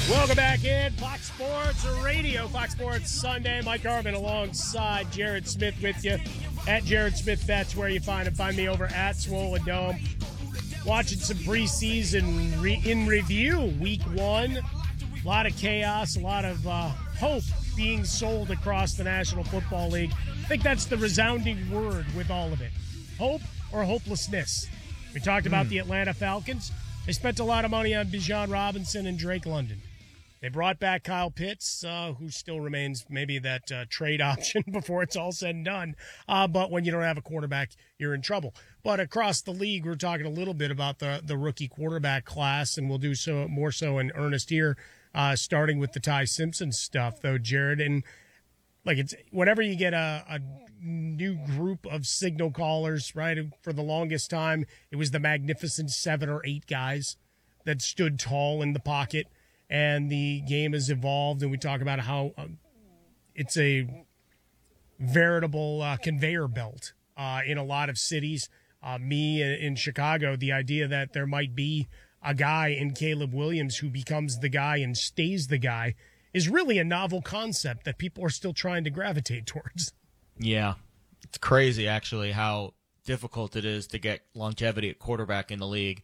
Welcome back in Fox Sports Radio, Fox Sports Sunday. Mike Harmon alongside Jared Smith with you at Jared Smith. That's where you find him. Find me over at Swollen Dome. Watching some preseason in review, week one. A lot of chaos, a lot of hope being sold across the National Football League. I think that's the resounding word with all of it. Hope or hopelessness. We talked about the Atlanta Falcons. They spent a lot of money on Bijan Robinson and Drake London. They brought back Kyle Pitts, who still remains maybe that trade option before it's all said and done. But when you don't have a quarterback, you're in trouble. But across the league, we're talking a little bit about the rookie quarterback class, and we'll do so more so in earnest here, starting with the Ty Simpson stuff, though, Jared. And like it's whenever you get a new group of signal callers, right? For the longest time, it was the magnificent 7 or 8 guys that stood tall in the pocket. And the game has evolved, and we talk about how it's a veritable conveyor belt in a lot of cities. Me in Chicago, the idea that there might be a guy in Caleb Williams who becomes the guy and stays the guy is really a novel concept that people are still trying to gravitate towards. Yeah, it's crazy, actually, how difficult it is to get longevity at quarterback in the league.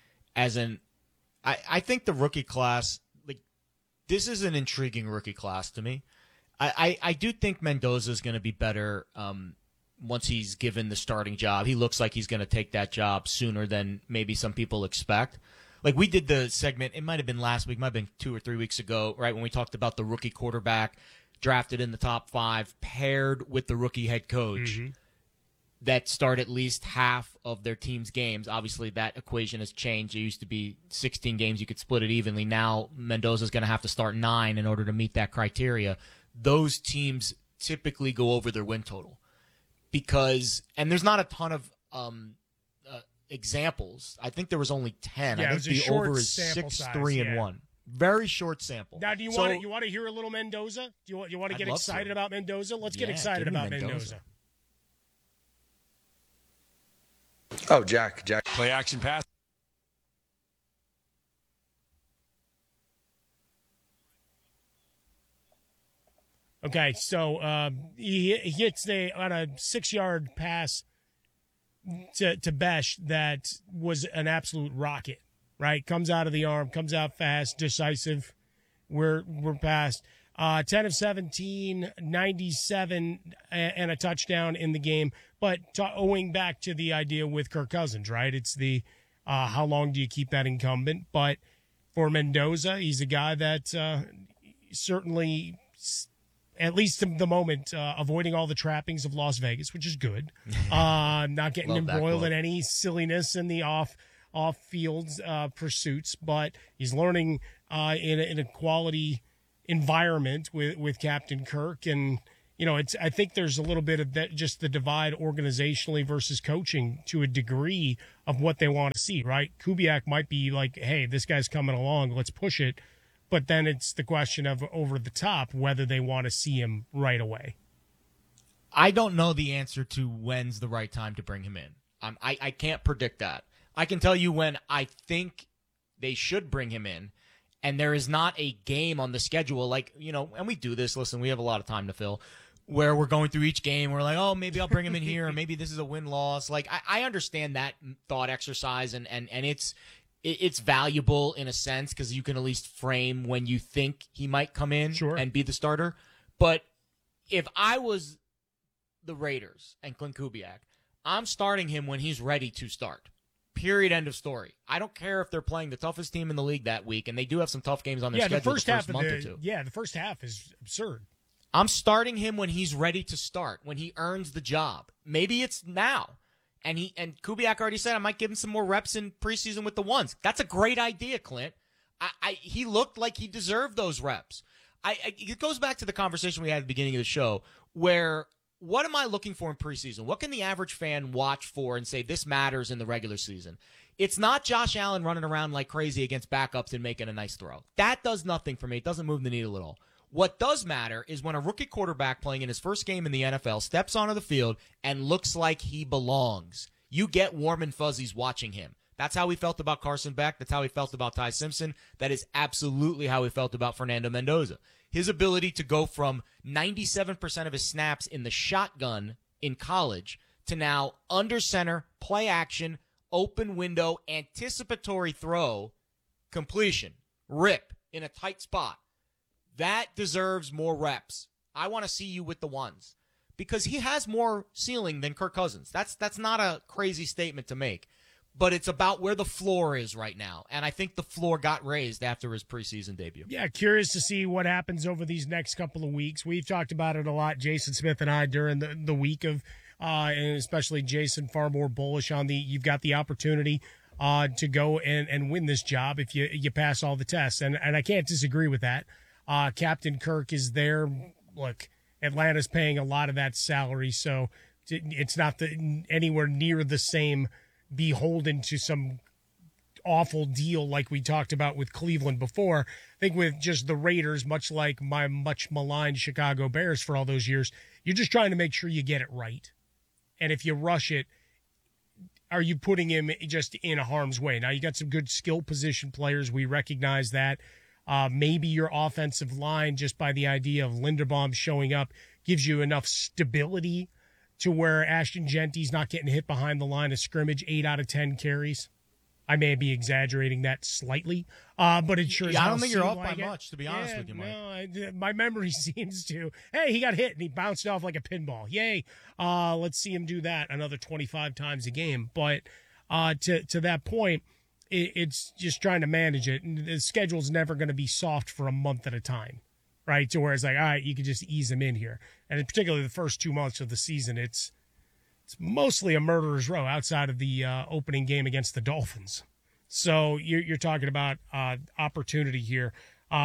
I think the rookie class, this is an intriguing rookie class to me. I do think Mendoza is going to be better once he's given the starting job. He looks like he's going to take that job sooner than maybe some people expect. Like we did the segment, it might have been last week, might have been 2 or 3 weeks ago, right, when we talked about the rookie quarterback drafted in the top 5 paired with the rookie head coach. Mm-hmm. That start at least half of their team's games. Obviously, that equation has changed. It used to be 16 games. You could split it evenly. Now, Mendoza's going to have to start 9 in order to meet that criteria. Those teams typically go over their win total. And there's not a ton of examples. I think there was only 10. Yeah, I think the over is 6, 3, and 1. Very short sample. Now, do you want to hear a little Mendoza? Do you want to get excited about Mendoza? Let's get excited about Mendoza. Oh, Jack. Play action pass. Okay, so he hits on a 6-yard pass to Besh that was an absolute rocket, right? Comes out of the arm, comes out fast, decisive. We're past. 10 of 17, 97, and a touchdown in the game. But owing back to the idea with Kirk Cousins, right? It's the how long do you keep that incumbent? But for Mendoza, he's a guy that certainly, at least at the moment, avoiding all the trappings of Las Vegas, which is good. Not getting embroiled in any silliness in the off-field pursuits. But he's learning in a quality environment with Captain Kirk, and I think there's a little bit of that, just the divide organizationally versus coaching to a degree of what they want to see, right? Kubiak might be like, hey, this guy's coming along, let's push it, but then it's the question of over the top whether they want to see him right away. I don't know the answer to when's the right time to bring him in. I can't predict that. I can tell you when I think they should bring him in. And there is not a game on the schedule, and we do this. Listen, we have a lot of time to fill, where we're going through each game. We're like, oh, maybe I'll bring him in here, or maybe this is a win-loss. Like, I understand that thought exercise, and it's valuable in a sense because you can at least frame when you think he might come in and be the starter. But if I was the Raiders and Clint Kubiak, I'm starting him when he's ready to start. Period. End of story. I don't care if they're playing the toughest team in the league that week, and they do have some tough games on their schedule the first month or two. Yeah, the first half is absurd. I'm starting him when he's ready to start, when he earns the job. Maybe it's now. And Kubiak already said I might give him some more reps in preseason with the ones. That's a great idea, Clint. He looked like he deserved those reps. It goes back to the conversation we had at the beginning of the show, where what am I looking for in preseason? What can the average fan watch for and say this matters in the regular season? It's not Josh Allen running around like crazy against backups and making a nice throw. That does nothing for me. It doesn't move the needle at all. What does matter is when a rookie quarterback playing in his first game in the NFL steps onto the field and looks like he belongs. You get warm and fuzzies watching him. That's how we felt about Carson Beck. That's how we felt about Ty Simpson. That is absolutely how we felt about Fernando Mendoza. His ability to go from 97% of his snaps in the shotgun in college to now under center, play action, open window, anticipatory throw, completion, rip in a tight spot. That deserves more reps. I want to see you with the ones because he has more ceiling than Kirk Cousins. That's not a crazy statement to make, but it's about where the floor is right now. And I think the floor got raised after his preseason debut. Yeah, curious to see what happens over these next couple of weeks. We've talked about it a lot, Jason Smith and I, during the week of, and especially Jason far more bullish on you've got the opportunity to go and win this job if you pass all the tests. And I can't disagree with that. Captain Kirk is there. Look, Atlanta's paying a lot of that salary, so it's not anywhere near the same beholden to some awful deal like we talked about with Cleveland before. I think with just the Raiders, much like my much maligned Chicago Bears for all those years, you're just trying to make sure you get it right. And if you rush it, are you putting him just in harm's way? Now, you got some good skill position players. We recognize that. Maybe your offensive line, just by the idea of Linderbaum showing up, gives you enough stability to where Ashton Genty's not getting hit behind the line of scrimmage 8 out of 10 carries. I may be exaggerating that slightly, but it sure. I don't think you're off by much, to be honest with you, Mike. No, my memory seems to. Hey, he got hit and he bounced off like a pinball. Yay! Let's see him do that another 25 times a game. But to that point, it's just trying to manage it. And the schedule's never going to be soft for a month at a time, right? To where it's like, all right, you can just ease him in here. And particularly the first 2 months of the season, it's mostly a murderer's row outside of the opening game against the Dolphins. So you're talking about opportunity here.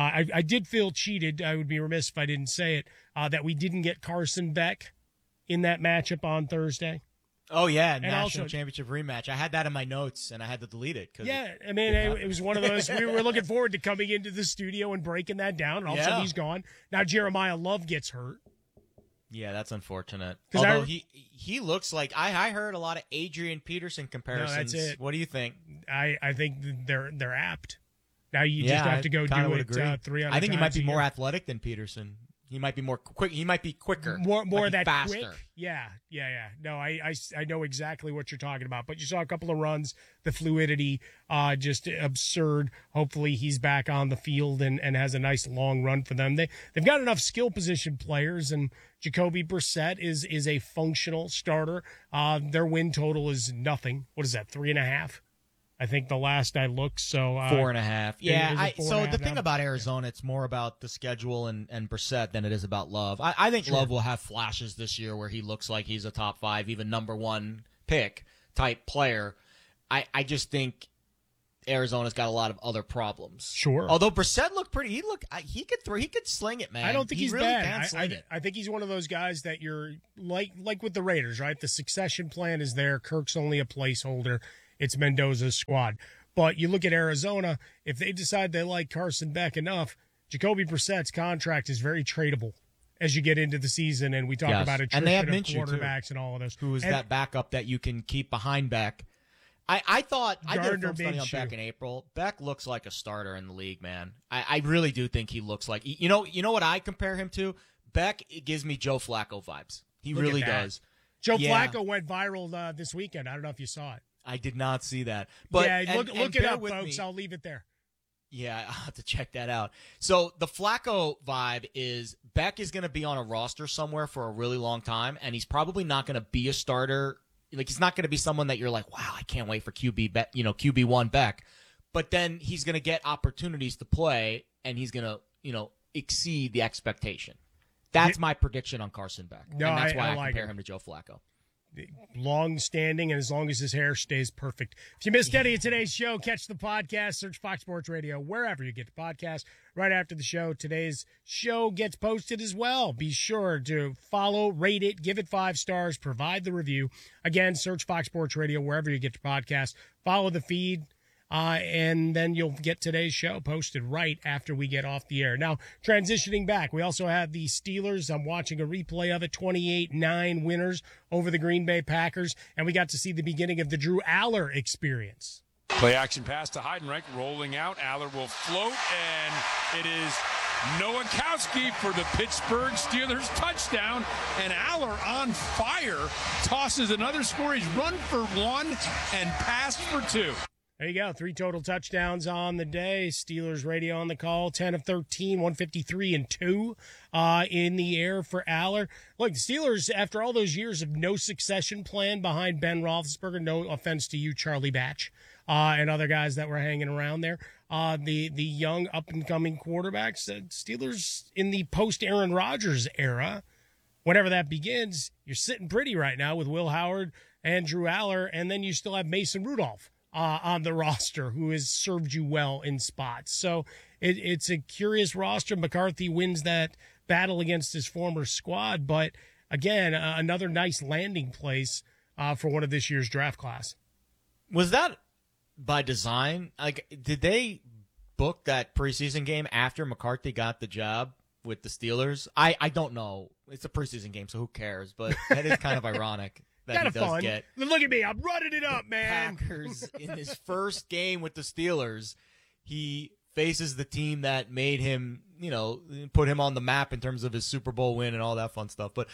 I did feel cheated. I would be remiss if I didn't say it, that we didn't get Carson Beck in that matchup on Thursday. Oh, yeah, National Championship rematch. I had that in my notes, and I had to delete it. Yeah, I mean, it was one of those. We were looking forward to coming into the studio and breaking that down, and all of a sudden he's gone. Now Jeremiah Love gets hurt. Yeah, that's unfortunate. Although he looks like I heard a lot of Adrian Peterson comparisons. No, that's it. What do you think? I think they're apt. Now you just have to go do it 300 times. I think he might be more athletic than Peterson. He might be more quick. He might be quicker. More that faster. Quick. Yeah. No, I know exactly what you're talking about. But you saw a couple of runs, the fluidity, just absurd. Hopefully he's back on the field and has a nice long run for them. They've got enough skill position players, and Jacoby Brissett is a functional starter. Their win total is nothing. What is that? 3.5? I think the last I looked, so 4.5. Yeah. So the thing now. about Arizona, it's more about the schedule and Brissett than it is about Love. I think Love will have flashes this year where he looks like he's a top 5, even number 1 pick type player. I just think Arizona's got a lot of other problems. Sure. Although Brissett looked pretty, he could throw, he could sling it, man. I don't think he's really bad. I think he's one of those guys that you're like with the Raiders, right? The succession plan is there. Kirk's only a placeholder. It's Mendoza's squad. But you look at Arizona, if they decide they like Carson Beck enough, Jacoby Brissett's contract is very tradable as you get into the season, and we talk about attrition and they have of Minshew quarterbacks too, and all of those. Who is that backup that you can keep behind Beck? I thought I did a film study on Beck in April. Beck looks like a starter in the league, man. I really do think he looks like you know what I compare him to? Beck gives me Joe Flacco vibes. He really does. Joe Flacco went viral this weekend. I don't know if you saw it. I did not see that. But yeah, look it up, folks. I'll leave it there. Yeah, I'll have to check that out. So the Flacco vibe is Beck is going to be on a roster somewhere for a really long time, and he's probably not going to be a starter. Like, he's not going to be someone that you're like, wow, I can't wait for QB1 Beck. But then he's going to get opportunities to play, and he's going to, exceed the expectation. That's my prediction on Carson Beck. No, and that's why I like compare him to Joe Flacco. Long standing, and as long as his hair stays perfect. If you missed any of today's show, catch the podcast, search Fox Sports Radio wherever you get the podcast. Right after the show, today's show gets posted as well. Be sure to follow, rate it, give it 5 stars, provide the review. Again, search Fox Sports Radio wherever you get the podcast. Follow the feed. And then you'll get today's show posted right after we get off the air. Now, transitioning back, we also have the Steelers. I'm watching a replay of it, 28-9 winners over the Green Bay Packers, and we got to see the beginning of the Drew Aller experience. Play action pass to Heidenreich, rolling out. Aller will float, and it is Nowakowski for the Pittsburgh Steelers touchdown. And Aller on fire tosses another score. He's run for one and passed for two. There you go. 3 total touchdowns on the day. Steelers radio on the call. 10 of 13, 153 and 2 in the air for Aller. Look, the Steelers, after all those years of no succession plan behind Ben Roethlisberger, no offense to you, Charlie Batch, and other guys that were hanging around there, the young up-and-coming quarterbacks, Steelers in the post-Aaron Rodgers era, whenever that begins, you're sitting pretty right now with Will Howard and Drew Aller, and then you still have Mason Rudolph on the roster, who has served you well in spots. So it's a curious roster. McCarthy wins that battle against his former squad, but again, another nice landing place for one of this year's draft class. Was that by design? Like, did they book that preseason game after McCarthy got the job with the Steelers? I don't know. It's a preseason game, so who cares? But that is kind of ironic. That kind of fun. Look at me, I'm running it up, man. Packers in his first game with the Steelers, he faces the team that made him, put him on the map in terms of his Super Bowl win and all that fun stuff. But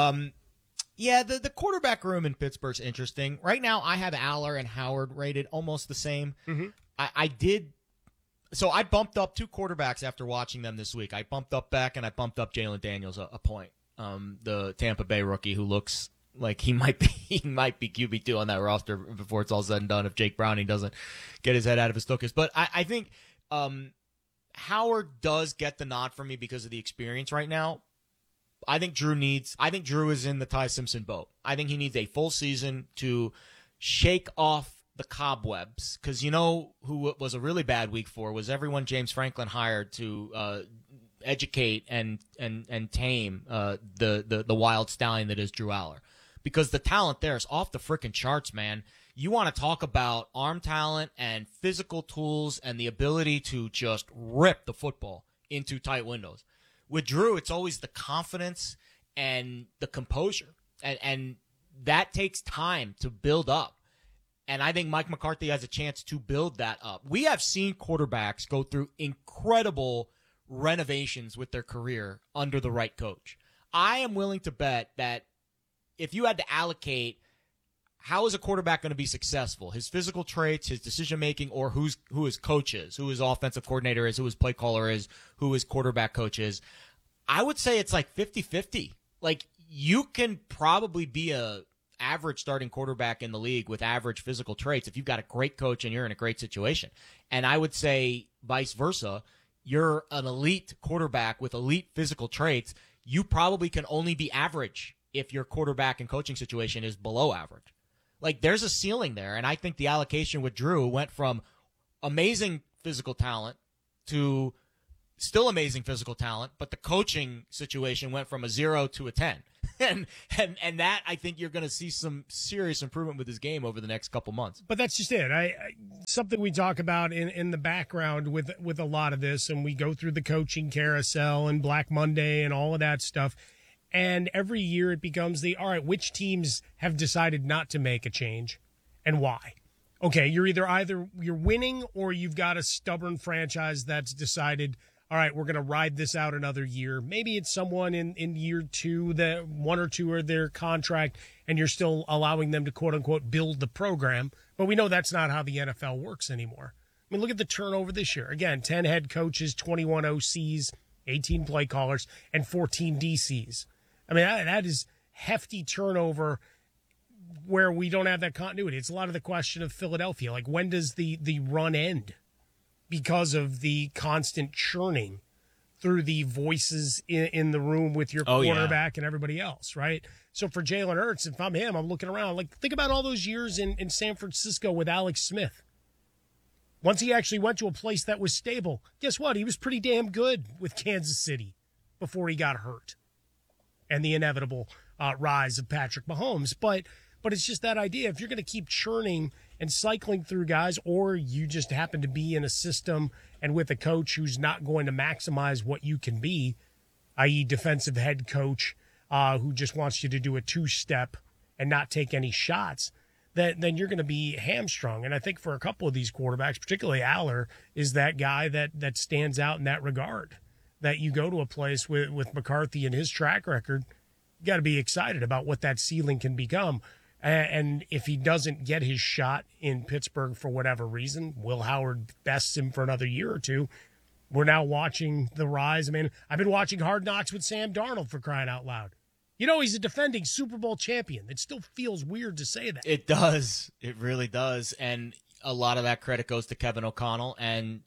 yeah, the quarterback room in Pittsburgh's interesting. Right now, I have Aller and Howard rated almost the same. Mm-hmm. So I bumped up 2 quarterbacks after watching them this week. I bumped up Beck and I bumped up Jalen Daniels a point. The Tampa Bay rookie who looks like he might be QB2 on that roster before it's all said and done if Jake Browning doesn't get his head out of his tuchus. But I think Howard does get the nod from me because of the experience right now. I think Drew is in the Ty Simpson boat. I think he needs a full season to shake off the cobwebs, because who was a really bad week for was everyone James Franklin hired to educate and tame the wild stallion that is Drew Aller. Because the talent there is off the freaking charts, man. You want to talk about arm talent and physical tools and the ability to just rip the football into tight windows. With Drew, it's always the confidence and the composure. And that takes time to build up. And I think Mike McCarthy has a chance to build that up. We have seen quarterbacks go through incredible renovations with their career under the right coach. I am willing to bet that if you had to allocate how is a quarterback going to be successful, his physical traits, his decision-making, or who his coach is, who his offensive coordinator is, who his play caller is, who his quarterback coach is, I would say it's like 50-50. Like, you can probably be a average starting quarterback in the league with average physical traits if you've got a great coach and you're in a great situation. And I would say vice versa. You're an elite quarterback with elite physical traits. You probably can only be average if your quarterback and coaching situation is below average. Like, there's a ceiling there, and I think the allocation with Drew went from amazing physical talent to still amazing physical talent, but the coaching situation went from a 0 to a 10. And that, I think you're going to see some serious improvement with his game over the next couple months. But that's just it. Something we talk about in the background with a lot of this, and we go through the coaching carousel and Black Monday and all of that stuff. And every year it becomes all right, which teams have decided not to make a change and why? Okay, you're either you're winning or you've got a stubborn franchise that's decided, all right, we're going to ride this out another year. Maybe it's someone in year 2, that 1 or 2 of their contract, and you're still allowing them to, quote unquote, build the program. But we know that's not how the NFL works anymore. I mean, look at the turnover this year. Again, 10 head coaches, 21 OCs, 18 play callers, and 14 DCs. I mean, that is hefty turnover where we don't have that continuity. It's a lot of the question of Philadelphia. Like, when does the run end? Because of the constant churning through the voices in the room with your quarterback and everybody else, right? So for Jalen Hurts, if I'm him, I'm looking around. Like, think about all those years in San Francisco with Alex Smith. Once he actually went to a place that was stable, guess what? He was pretty damn good with Kansas City before he got hurt. And the inevitable rise of Patrick Mahomes. But it's just that idea. If you're going to keep churning and cycling through guys, or you just happen to be in a system and with a coach who's not going to maximize what you can be, i.e. defensive head coach who just wants you to do a 2-step and not take any shots, then you're going to be hamstrung. And I think for a couple of these quarterbacks, particularly Aller, is that guy that stands out in that regard. That you go to a place with McCarthy and his track record, you got to be excited about what that ceiling can become. And if he doesn't get his shot in Pittsburgh for whatever reason, Will Howard bests him for another year or two. We're now watching the rise. I mean, I've been watching Hard Knocks with Sam Darnold, for crying out loud. You know, he's a defending Super Bowl champion. It still feels weird to say that. It does. It really does. And a lot of that credit goes to Kevin O'Connell and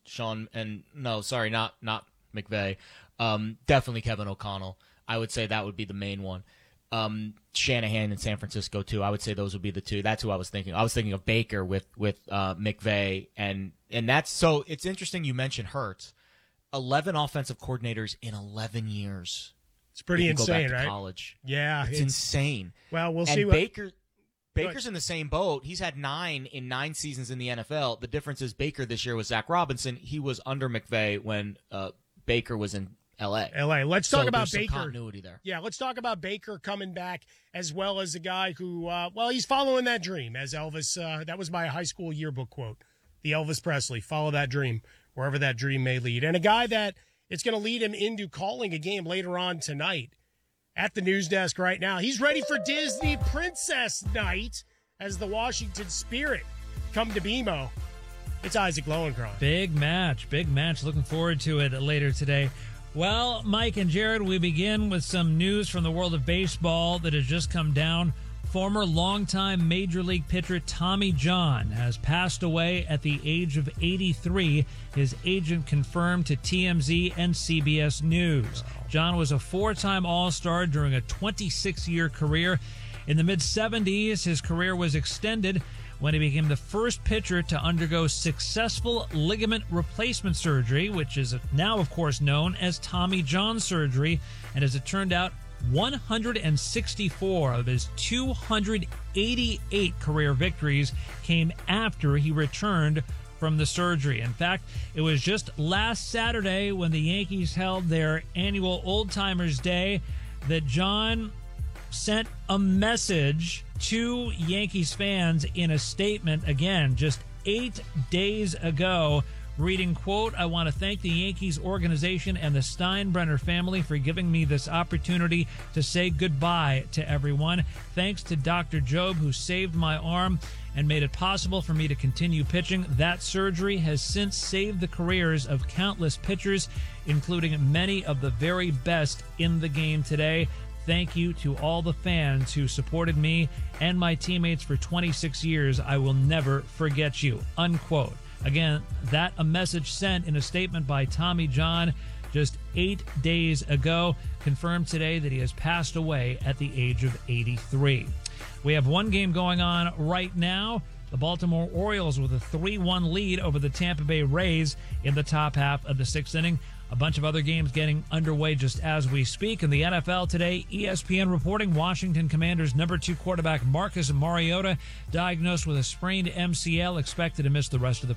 not McVay. Definitely Kevin O'Connell. I would say that would be the main one. Shanahan in San Francisco too. I would say those would be the two. That's who I was thinking. I was thinking of Baker with McVay, and that's so. It's interesting you mentioned Hurts. 11 offensive coordinators in 11 years. It's pretty insane, go back to right? College. Yeah, it's insane. Well, we'll and see. Baker's in the same boat. He's had 9 in 9 seasons in the NFL. The difference is Baker this year was Zach Robinson. He was under McVay when Baker was in L.A. Let's talk about Baker. Continuity there. Yeah, let's talk about Baker coming back, as well as a guy who, he's following that dream. As Elvis, that was my high school yearbook quote. The Elvis Presley, follow that dream, wherever that dream may lead. And a guy that it's going to lead him into calling a game later on tonight at the news desk right now. He's ready for Disney Princess Night as the Washington Spirit come to BMO. It's Isaac Lowenkron. Big match. Looking forward to it later today. Well, Mike and Jared, we begin with some news from the world of baseball that has just come down. Former longtime Major League pitcher Tommy John has passed away at the age of 83. His agent confirmed to TMZ and CBS News. John was a 4-time All-Star during a 26-year career. In the mid-70s, his career was extended when he became the first pitcher to undergo successful ligament replacement surgery, which is now, of course, known as Tommy John surgery. And as it turned out, 164 of his 288 career victories came after he returned from the surgery. In fact, it was just last Saturday when the Yankees held their annual Old Timers Day that John sent a message to Yankees fans in a statement, again, just 8 days ago, reading, quote, "I want to thank the Yankees organization and the Steinbrenner family for giving me this opportunity to say goodbye to everyone. Thanks to Dr. Job, who saved my arm and made it possible for me to continue pitching. That surgery has since saved the careers of countless pitchers, including many of the very best in the game today. Thank you to all the fans who supported me and my teammates for 26 years. I will never forget you," unquote. Again, that a message sent in a statement by Tommy John just 8 days ago, confirmed today that he has passed away at the age of 83. We have one game going on right now. The Baltimore Orioles with a 3-1 lead over the Tampa Bay Rays in the top half of the 6th inning. A bunch of other games getting underway just as we speak. In the NFL today, ESPN reporting Washington Commanders number 2 quarterback Marcus Mariota diagnosed with a sprained MCL, expected to miss the rest of the